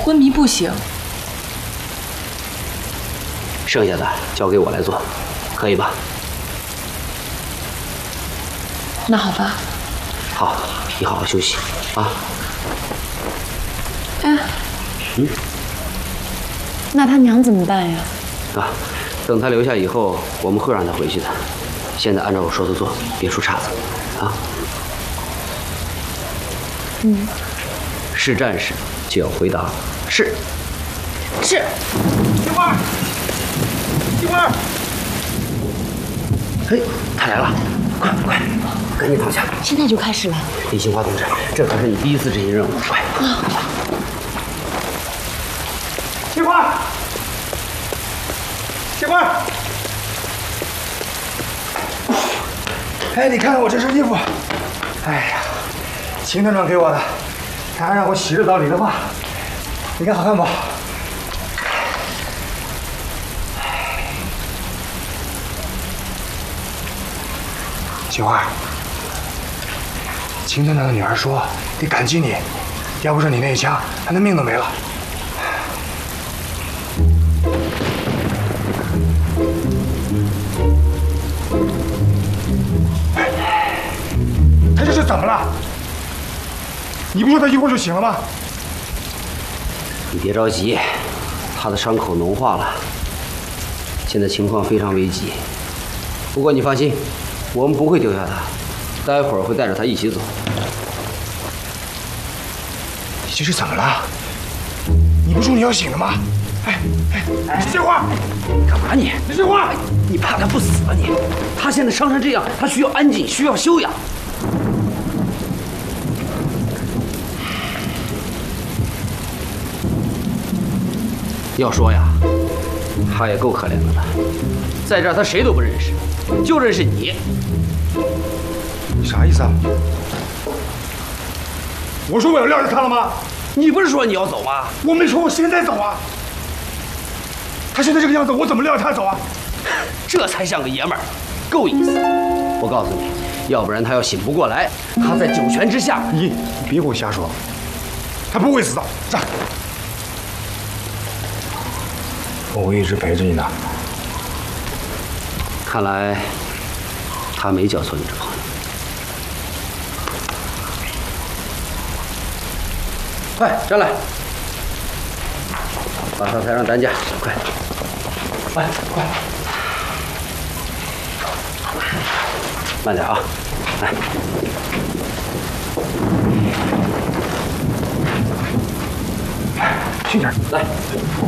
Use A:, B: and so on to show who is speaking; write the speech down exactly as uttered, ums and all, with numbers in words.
A: 昏迷不醒。
B: 剩下的交给我来做，可以吧？
A: 那好吧。
B: 好，你好好休息啊。
A: 哎，
C: 嗯，那他娘怎么办呀？
B: 啊，等他留下以后，我们会让他回去的。现在按照我说的做，别出岔子，啊。
C: 嗯。
B: 是战士就要回答是。
C: 是。
D: 金花，金花。
B: 嘿，他来了，快快，赶紧躺下。
C: 现在就开始了。
B: 李杏花同志，这可是你第一次执行任务，快！
C: 啊。
D: 杏花，杏花。哎，你看看我这身衣服，哎呀，秦团长给我的，他还让我洗着澡理的发，你看好看不？杏花，秦团长的女儿说得感激你，要不是你那一枪，她的命都没了。他这是怎么了？你不说他一会儿就醒了吗？
B: 你别着急，他的伤口脓化了，现在情况非常危急。不过你放心，我们不会丢下他，待会儿会带着他一起走。
D: 你这是怎么了？你不说你要醒了吗？哎哎，李杏花，
B: 干嘛你？
D: 李杏花，
B: 你怕他不死啊你？他现在伤成这样，他需要安静，需要休养。要说呀，他也够可怜的了，在这儿他谁都不认识，就认识你。
D: 你啥意思啊？我说我要撂下他了吗？
B: 你不是说你要走吗？
D: 我没说我现在走啊。他现在这个样子，我怎么撂下他走啊？
B: 这才像个爷们儿，够意思。我告诉你，要不然他要醒不过来，他在九泉之下。
D: 你你别给我瞎说，他不会死的。站。我会一直陪着你的。
B: 看来他没交错你这朋友。快站来，把他抬上担架，快！快快！慢点啊，来。
D: 轻点，
B: 来。